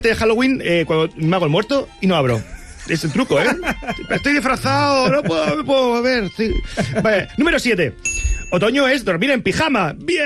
de Halloween cuando me hago el muerto y no abro. Es el truco, ¿eh? Estoy disfrazado, no puedo ver. Sí. Vale, número 7. Otoño es dormir en pijama. ¡Bien!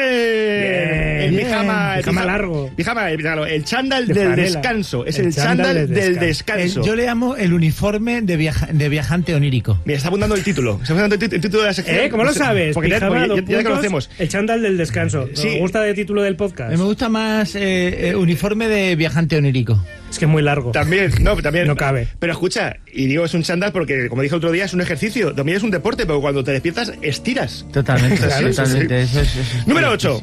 El pijama largo. Pijama, el chándal del descanso. Es el chándal del descanso. Yo le llamo el uniforme de viajante onírico. Mira, está apuntando el título. Está apuntando el título de la sección. ¿Cómo lo sabes? Porque ya conocemos. El chándal del descanso. Sí. ¿Me gusta el título del podcast? Me gusta más uniforme de viajante onírico. Es que es muy largo. También. No cabe. Pero escucha, y digo es un chándal porque, como dije otro día, es un ejercicio. También es un deporte, pero cuando te despiertas, estiras. Totalmente. Totalmente. Eso es Número 8.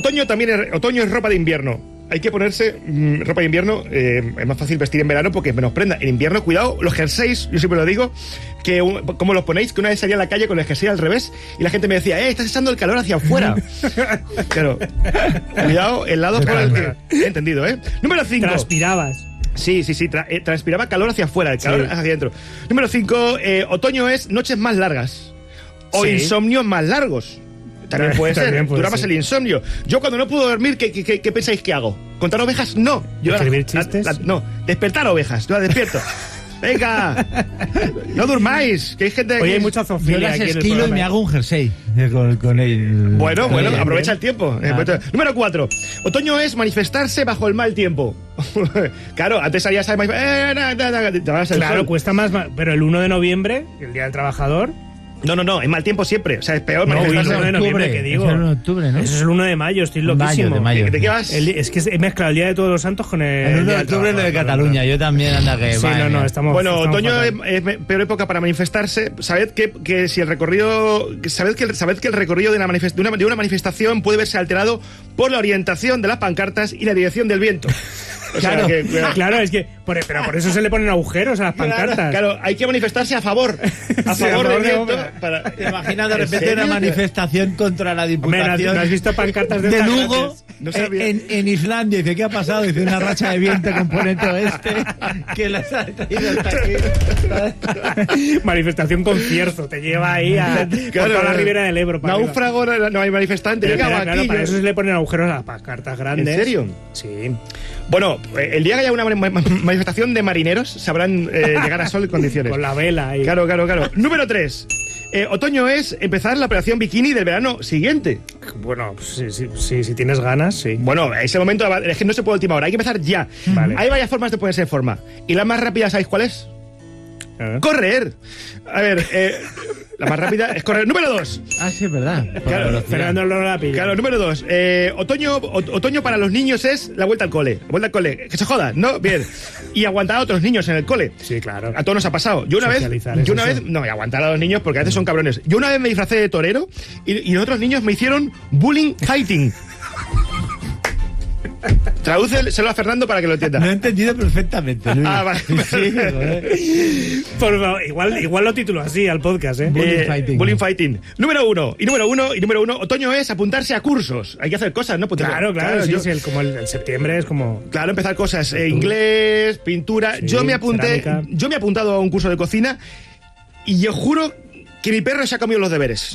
Otoño es ropa de invierno. Hay que ponerse ropa de invierno. Es más fácil vestir en verano porque menos prenda. En invierno, cuidado, los jerseys, yo siempre lo digo, que ¿cómo los ponéis? Que una vez salía a la calle con el jersey al revés y la gente me decía, estás echando el calor hacia afuera. Claro. Cuidado, el lado por el que... He entendido, ¿eh? Número 5. Transpirabas. Sí, transpiraba calor hacia afuera, el calor hacia adentro. Número 5. Otoño es noches más largas. O insomnios más largos. También puede ser. Dura más el insomnio. Yo cuando no puedo dormir, ¿qué pensáis que hago? ¿Contar ovejas? No. Yo ¿escribir chistes? No. Despertar ovejas. Yo las despierto. ¡Venga! ¡No durmáis! Que hay gente... Oye, hay mucha zoofilia aquí en el programa. Y me hago un jersey con él. Bueno, aprovecha el tiempo. Número 4. Otoño es manifestarse bajo el mal tiempo. Claro, antes salías a manifestar... Claro, cuesta más... Pero el 1 de noviembre, el Día del Trabajador... No, es mal tiempo siempre. O sea, es peor manifestarse. El 1 de noviembre, que digo. Es el 1 de octubre, ¿no? Eso es el 1 de mayo, estoy loquísimo. De mayo. ¿De qué vas? Es que he mezclado el Día de Todos los Santos con el 1 de octubre lo de Cataluña. Yo también, anda que... Sí, estamos... Bueno, otoño es peor época para manifestarse. Sabed que si el recorrido... Sabed que el recorrido de una manifestación puede verse alterado por la orientación de las pancartas y la dirección del viento. Claro, es que... Pero por eso se le ponen agujeros a las pancartas. Claro, hay que manifestarse a favor. A favor del viento. ¿Te imaginas de repente una manifestación contra la Diputación? ¿No has visto pancartas de Lugo? No en Islandia. Dice, ¿qué ha pasado? Dice, una racha de viento componente oeste que las ha traído hasta aquí. Manifestación con cierzo. Te lleva ahí por toda la ribera del Ebro. Náufrago, no hay manifestante. Claro, para eso se le ponen agujeros a las pancartas grandes. ¿En serio? Sí. Bueno, el día que haya una manifestación de marineros sabrán llegar a sol en condiciones. Con la vela ahí. Claro. Número 3. Otoño es empezar la operación bikini del verano siguiente. Bueno, sí, si tienes ganas, sí. Bueno, ese momento es que no se puede última hora, hay que empezar ya. Vale. Hay varias formas de ponerse en forma. ¿Y la más rápida sabéis cuál es? Correr. A ver, la más rápida es correr. Número 2. Sí, es verdad. Claro, Fernando lo rápido. Claro, número 2. Otoño para los niños es la vuelta al cole. La vuelta al cole. Que se joda, ¿no? Bien. Y aguantar a otros niños en el cole. Sí, claro. A todos nos ha pasado. Yo una vez, no, y aguantar a los niños porque a veces son cabrones. Yo una vez me disfracé de torero y otros niños me hicieron bullying fighting. Tradúcelo a Fernando para que lo entienda. Lo he entendido perfectamente, Luis. Vale. Sí, por favor, igual lo titulo así al podcast, Bullying fighting. Número 1. Y número uno. Otoño es apuntarse a cursos. Hay que hacer cosas, ¿no? Claro, como el septiembre es como... Claro, empezar cosas. Inglés, pintura. Sí, yo me he apuntado a un curso de cocina y yo juro que mi perro se ha comido los deberes.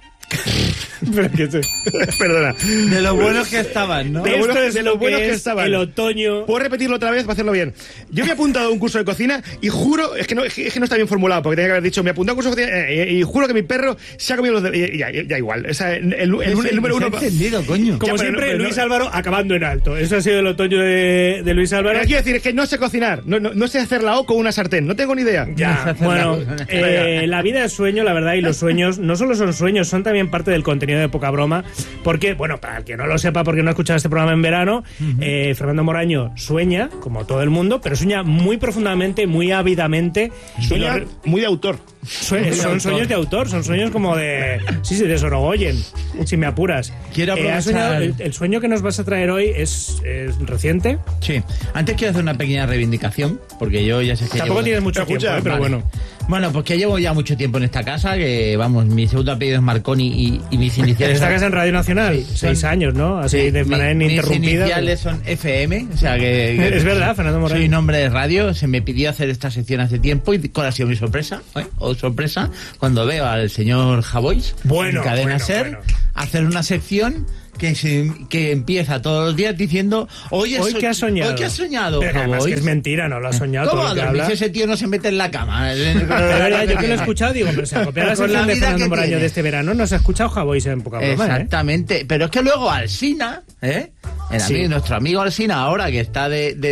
Perdona. De lo buenos que estaban, ¿no? De lo buenos que estaban. El otoño. ¿Puedo repetirlo otra vez para hacerlo bien? Yo me he apuntado a un curso de cocina y juro, es que no está bien formulado, porque tenía que haber dicho, me he apuntado a un curso de cocina y juro que mi perro se ha comido los deberes. Ya igual. O sea, el número 1. entendido, coño. Como siempre, Luis Álvaro acabando en alto. Eso ha sido el otoño de Luis Álvaro. Quiero decir, es que no sé cocinar. No sé hacer la O con una sartén. No tengo ni idea. Ya, bueno, la vida es sueño, la verdad, y los sueños no solo son sueños, son también parte del contenido de Poca Broma, porque, bueno, para el que no lo sepa, porque no ha escuchado este programa en verano, Fernando Moraño sueña, como todo el mundo, pero sueña muy profundamente, muy ávidamente. Sueña muy de autor. Son sueños de autor, son sueños como de... Sí, de Sorogoyen, si me apuras. Quiero aprovechar... el sueño que nos vas a traer hoy es reciente. Sí. Antes quiero hacer una pequeña reivindicación, porque yo ya sé que... Tampoco tienes mucho tiempo, pero bueno. Bueno, pues que llevo ya mucho tiempo en esta casa, que vamos, mi segundo apellido es Marconi y mis iniciales... ¿Esta casa en Radio Nacional? Sí, 6 años, ¿no? Así de manera ininterrumpida. Mis iniciales son FM, o sea que... Es verdad, Fernando Moreno. Soy nombre de radio, se me pidió hacer esta sección hace tiempo y ¿cuál ha sido mi sorpresa? Sorpresa, cuando veo al señor Javois en Cadena Ser hacer una sección que empieza todos los días diciendo hoy ¿qué has soñado? ¿Hoy qué has soñado? Pero además que es mentira, no lo has soñado. ¿Cómo todo lo que dormir si habla? ese tío no se mete en la cama? De verdad, yo que lo he escuchado digo, pero se ha copiado la Con la sección de vida Fernando que Moraño tiene. de este verano, no se ha escuchado Javois en poca broma, Exactamente, pero es que luego Alsina, Sí. nuestro amigo Alsina ahora que está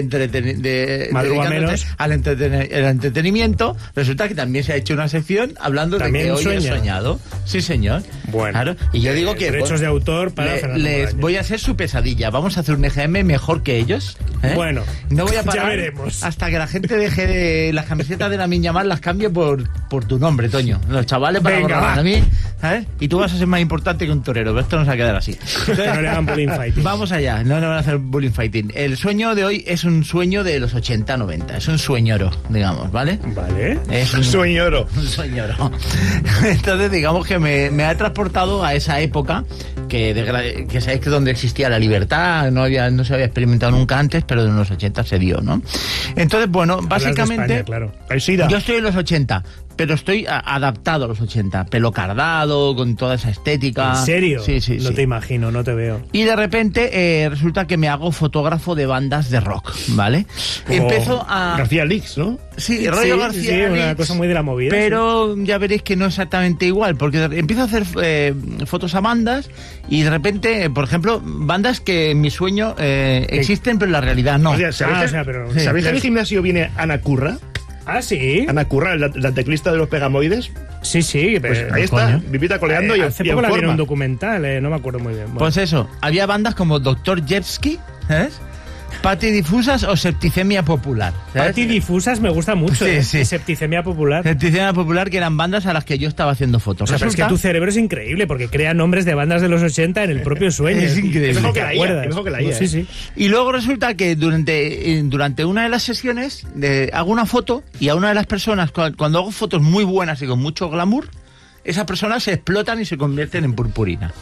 Madruga dedicándose menos. al el entretenimiento, resulta que también se ha hecho una sección hablando de También que hoy he sueña. soñado. Sí, señor. Bueno. Claro. Y yo digo que derechos de autor para Fernando les Moraño. voy a hacer su pesadilla. Vamos a hacer un EGM mejor que ellos. Bueno, no voy a parar ya veremos. hasta que la gente deje de las camisetas de la Miña Mar las cambie por tu nombre, Toño. Los chavales para Venga, borrar va. a mí, ¿sabes? Y tú vas a ser más importante que un torero, pero esto no se va a quedar así. Que no le hagan bullying fighting. Vamos allá, no le van a hacer bullying fighting. El sueño de hoy es un sueño de los 80-90, es un sueñoro, digamos, ¿vale? Vale. Es un Sueñoro. un sueñoro. Entonces, digamos que me ha transportado a esa época que sabéis que donde existía la libertad, no se había experimentado nunca antes, pero en los 80 se dio, ¿no? Entonces, bueno, Hablas de básicamente España, claro. El SIDA. yo estoy en los 80, pero estoy adaptado a los 80, pelo cardado, con toda esa estética. ¿En serio? Sí, sí, No sí. te imagino, no te veo. Y de repente resulta que me hago fotógrafo de bandas de rock, ¿vale? Como Empiezo a... García Lix, ¿no? Sí, rollo Sí, García. sí, una Lix, cosa muy de la movida. pero ya veréis que no es exactamente igual, porque empiezo a hacer fotos a bandas y de repente, por ejemplo, bandas que en mi sueño existen, pero en la realidad no. O sea, ¿sabéis, pero... ¿sabéis que en el gimnasio viene Ana Curra? Ah, sí. Ana Curra, la teclista de los Pegamoides. Sí, sí. Pues pero- ahí está, coño. vivita coleando y hace y en poco la vi en forma. un documental, no me acuerdo muy bien. Bueno. Pues eso, había bandas como Dr. Jepsky, ¿sabes? Patidifusas o septicemia popular. ¿sabes? Patidifusas me gusta mucho. Sí, sí. Septicemia popular. Septicemia popular, que eran bandas a las que yo estaba haciendo fotos. O sea, pero es que Resulta- tu cerebro es increíble porque crea nombres de bandas de los 80 en el propio sueño. Es increíble. Es mejor que ¿Te la IA, acuerdas? es mejor que la IA, Sí, sí. Y luego resulta que durante una de las sesiones hago una foto y a una de las personas, cuando hago fotos muy buenas y con mucho glamour, esas personas se explotan y se convierten en purpurina.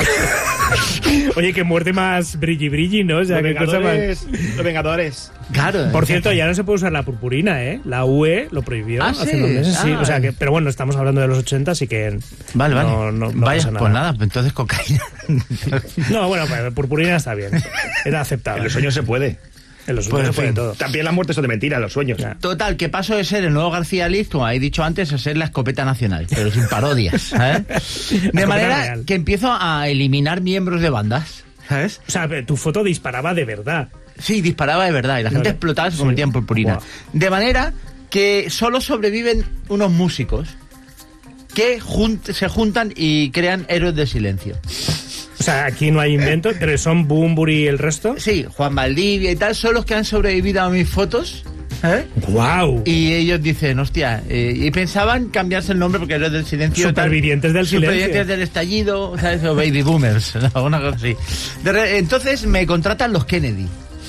Oye, qué muerte más brilli, ¿no? O sea, Los qué cosa más... Vengadores. Los Vengadores. Claro. Por cierto, ya no se puede usar la purpurina, ¿eh? La UE lo prohibió Ah, hace sí. unos meses, sí. Ah. O sea que, pero bueno, estamos hablando de los 80, así que Vale, vale. no Vaya, pasa nada. pues nada, entonces cocaína. No, bueno, pues purpurina está bien. Era En aceptable. los sueños se puede. En los Pues, sueños se puede en fin. todo. También las muertes son de mentira, los sueños. Ya. Total, que paso de ser el nuevo García Liz, como he dicho antes, a ser la escopeta nacional, pero sin parodias, ¿sabes? De escopeta manera real. que empiezo a eliminar miembros de bandas, ¿sabes? O sea, tu foto disparaba de verdad. Sí, disparaba de verdad y la gente Vale. explotaba y se Sí. convertía en purpurina. Buah. De manera que solo sobreviven unos músicos que se juntan y crean héroes de silencio. O sea, aquí no hay invento, pero son Bumburi y el resto. Sí, Juan Valdivia y tal son los que han sobrevivido a mis fotos. ¿Eh? ¡Guau! Y ellos dicen, hostia, y pensaban cambiarse el nombre porque héroes del silencio. Supervivientes del Supervivientes silencio. del estallido, ¿sabes? O baby boomers, ¿no? Una cosa así. Entonces me contratan los Kennedy.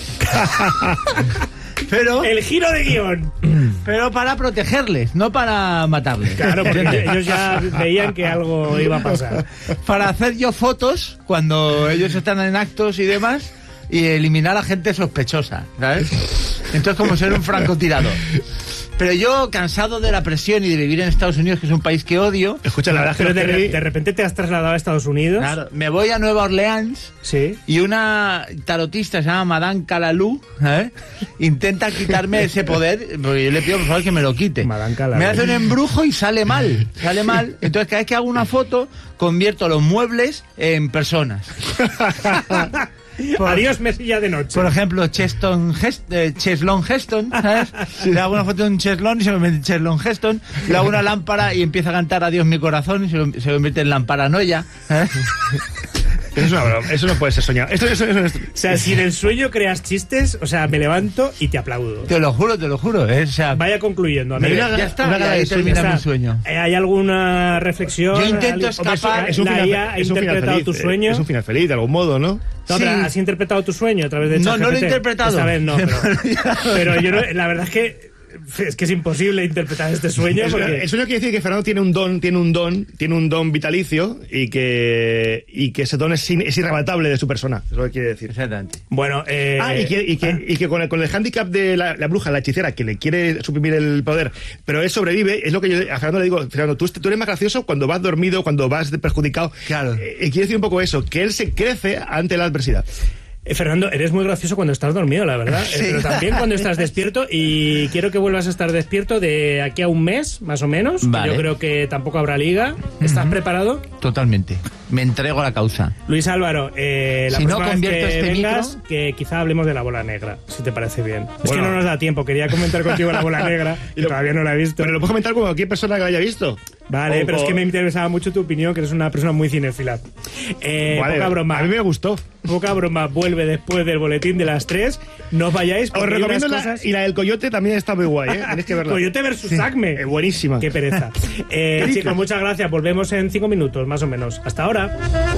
Pero, El giro de guión. pero para protegerles, no para matarles. Claro, porque ellos ya veían que algo iba a pasar. Para hacer yo fotos cuando ellos están en actos y demás y eliminar a gente sospechosa, ¿sabes? Entonces, como ser un francotirador. Pero yo, cansado de la presión y de vivir en Estados Unidos, que es un país que odio, Escucha, la verdad es que Pero los Kennedy- de repente te has trasladado a Estados Unidos. claro, me voy a Nueva Orleans Sí. y una tarotista se llama Madame Calalú, ¿eh? Intenta quitarme ese poder, porque yo le pido por favor que me lo quite. Madame Calalú. Me hace un embrujo y sale mal. Entonces cada vez que hago una foto, convierto los muebles en personas. Adiós, mesilla de noche. Por ejemplo, Cheslon Heston, ¿sabes? Le hago una foto de un Cheslon y se convierte en Cheslon Heston. Le hago una lámpara y empieza a cantar Adiós mi corazón y se convierte en Lamparanoia. ¿Eh? Eso es una broma, eso no puede ser soñado. Esto es O sea, si en el sueño creas chistes, o sea, me levanto y te aplaudo. Te lo juro, ¿eh? O sea, Vaya concluyendo, amigo. ya está, una ya gana ahí de sueño, termina Está. mi sueño. ¿Hay alguna reflexión? Yo intento Hombre, escapar. es un la final, IA ha es un final interpretado feliz, tu sueño. Es un final feliz, de algún modo, ¿no? No, Sí. pero ¿has interpretado tu sueño a través de No, no lo he ChatGPT? interpretado. Esta vez no, pero yo no- la verdad es que Es que es imposible interpretar este sueño. El sueño quiere decir que Fernando tiene un don vitalicio y que ese don es irrebatable de su persona. Es lo que quiere decir. Exactamente. Bueno, y que con el hándicap de la bruja, la hechicera, que le quiere suprimir el poder, pero él sobrevive, es lo que yo a Fernando le digo, Fernando, tú eres más gracioso cuando vas dormido, cuando vas perjudicado. Claro. Quiere decir un poco eso, que él se crece ante la adversidad. Fernando, eres muy gracioso cuando estás dormido, la verdad. Sí. Pero también cuando estás despierto, y quiero que vuelvas a estar despierto de aquí a un mes, más o menos. Vale. Yo creo que tampoco habrá liga. ¿Estás preparado? Totalmente. Me entrego a la causa. Luis Álvaro, la Si no próxima vez convierto que este vengas, micro- que quizá hablemos de la bola negra, si te parece bien. Es que Bueno. no nos da tiempo, quería comentar contigo la bola negra y todavía no la he visto. Pero lo puedes comentar como cualquier persona que lo haya visto. Vale, pero es que me interesaba mucho tu opinión, que eres una persona muy cinéfila. Vale, Poca broma. a mí me gustó. Poca broma vuelve después del boletín de las 3. No os vayáis. Os porque hay recomiendo unas cosas... y la del coyote también está muy guay, ¿eh? Tenéis que verla. Coyote versus Acme. Buenísima. Qué pereza. Chicos, muchas gracias. Volvemos en 5 minutos, más o menos. Hasta ahora.